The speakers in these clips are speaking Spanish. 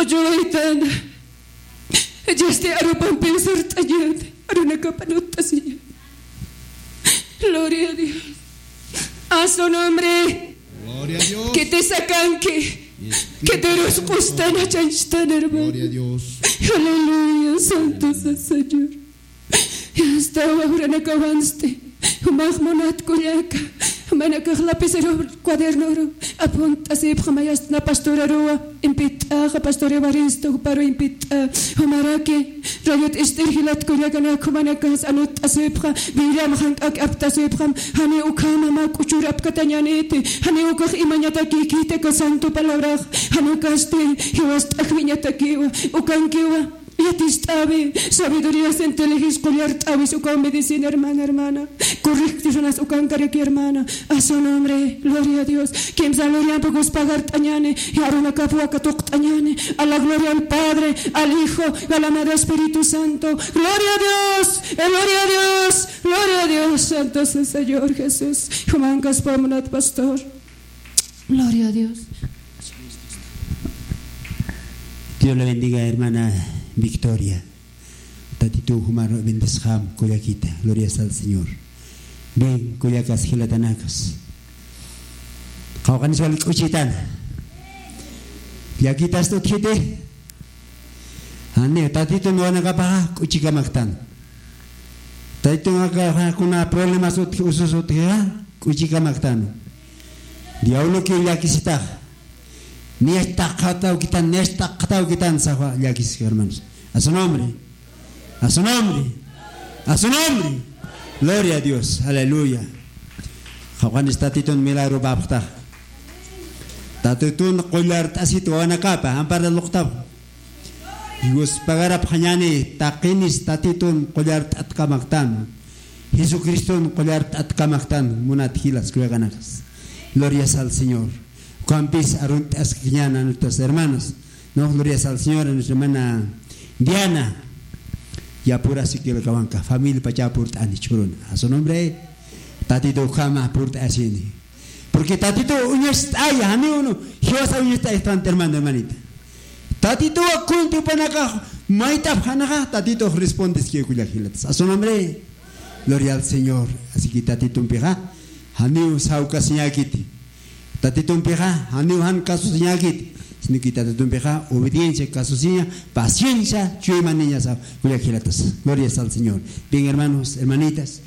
Ojoitan. Ya este aropan pensar tallante. Aruna capanutasilla. Gloria a Dios. A su nombre. Gloria a Dios. Que te sacan que te los gustan a chanchtan, hermano. Gloria a Dios. Aleluya, santo es el Señor. Ya estaba ahora en acabaste. Mahmonat Kuriaka. Manaka lapicero cuaderno. Apunta si mayas na pastora roa. Impita, pastora Baristo, paro impita. Homarake. Rayot estirgilat Kuriaka na kumanakas anut asepra. Viram hank aptasepram. Hani ukama makuchurap katanyanete. Hani ukah imanyata kikite ka santo palabra. Hani ukaste. Hiwast akvinyata kiwa. Ukankiwa. Ya te sabe, sabiduría se inteligencia escolar, sabe su medicina, hermana. Correcciones su cancareki, hermana. A su nombre, gloria a Dios. Quien gloria a pocos pagar tañane, y aruna capuaca toc tañane. A la gloria al Padre, al Hijo, a la Madre Espíritu Santo. Gloria a Dios, gloria a Dios, gloria a Dios. Santo es el Señor Jesús. Jumancas pomonat pastor. Gloria a Dios. Dios le bendiga, hermana Victoria. Tatitu humaro bendesham koyakita. Gloria al Señor. Bien, koyakas hilatanakas. Kaukan soal kuchitan. Yakitas to kite. Ane tatitu no nagapa kuchika maktan. Tatitu ngaka kuna problemas ususut kuchika maktan. Diaulo ke yakisita. Nesta katau kita sahaja yakis hermanos. A su nombre, a su nombre, a su nombre. Gloria a Dios, aleluya. Juan está titun milagro bapta. Tatutun kolar tasitu anakapa, ampar loktab. Dios pagarap hanyani takinis tatitun kolar tat kamaktan. Jesucristo kolar tat kamaktan munat hilas kuyaganas. Gloria al Señor. Campis aruntas quiñana a nuestros hermanos, no glorias al Señor, a nuestra hermana Diana, y apura si que lo cabanca, familia pacha purta ani churun, a su nombre, tatito jama purta asini, porque tatito uñesta ya, a mí uno, Jehová uñesta está hermanita, tatito akunti panaka, maita panaka, tatito respondes que cuyajilatas, a su nombre, gloria al Señor, así que tatito umpija, haniu sauka siñakiti. Tatitun peja, aniuhan kasus nyakit. Sini kita tatitun peja, obediencia, casusiña, paciencia, chuyman niñas, cuya gilatas. Gloria al Señor. Bien, hermanos, hermanitas,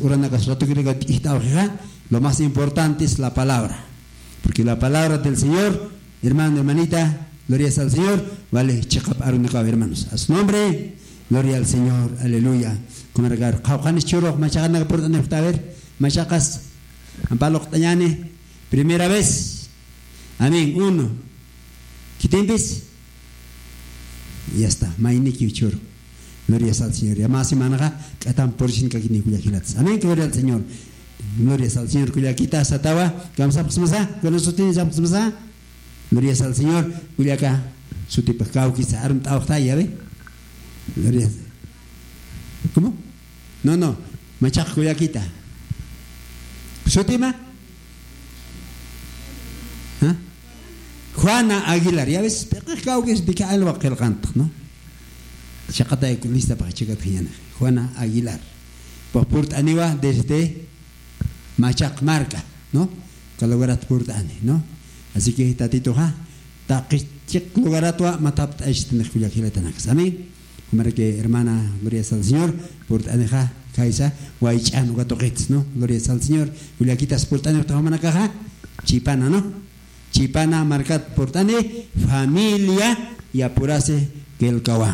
lo más importante es la palabra. Porque la palabra del Señor, hermano, hermanita, gloria al Señor, vale, checap arunaka, hermanos. A su nombre, gloria al Señor, aleluya. Como regar, Jaujanes churro, machacan por donde está a ver, machacas, ampalok tañane. Primera vez. Amén. Uno. ¿Quitempes? Ya está. Mainiki uchoro. Gloria al Señor. Ya más semana katan por sin kakini kuyakilats. Amén. Gloria al Señor. Gloria al Señor. Kuyakita satawa. Kamsa pusmasa. Cuando sotin sam pusmasa. Gloria al Señor. Kuyaka. Suti pekau kisa arum tauhta ya ve. Gloria. ¿Cómo? No. Machak kuyakita. Sutima. Juana Aguilar, ya ves, pero que es de que algo aquel canto, ¿no? Chacata de lista para chica tijana. Juana Aguilar. Por Purt Aniwa desde Machac Marca, ¿no? Calaverat Purt Ani, ¿no? Así que tatito ha, taquichek lugaratua matap aishtan kuyakilatanax. Amén. Como que hermana, gloria al Señor, Purt Aneja, Kaisa, Waichan, Gatoquets, ¿no? Gloria al Señor. Kuyakitas Purt Ani, Tahamanacaja, Chipana, ¿no? Chipana marcat portane familia y apurase que el kawa.